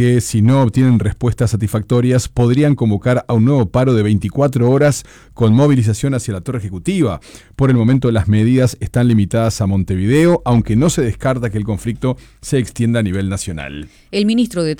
que si no obtienen respuestas satisfactorias podrían convocar a un nuevo paro de 24 horas con movilización hacia la Torre Ejecutiva. Por el momento las medidas están limitadas a Montevideo, aunque no se descarta que el conflicto se extienda a nivel nacional. El ministro de